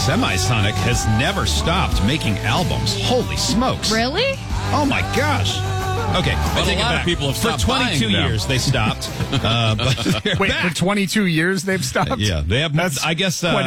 Semisonic has never stopped making albums. Holy smokes. Really? Oh, my gosh. Okay, I take a it lot back. of people have For stopped 22 buying them. years, they stopped. But they're Wait, back. for 22 years they've stopped? Yeah, they have. That's I guess. quite